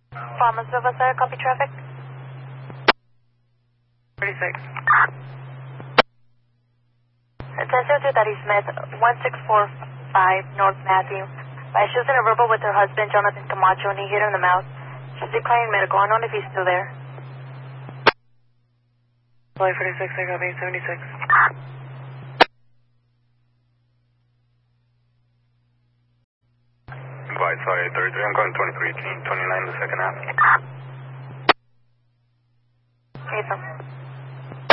Farmers Riverside, copy traffic. 36. Attention to Daddy Smith, 1645 North Matthew. She's in a verbal with her husband, Jonathan Camacho, and he hit her in the mouth. She's declining medical. I don't know if he's still there. Flight 46, I got 876. Advice, sorry, 33, I'm going 23, 29 the second half. April.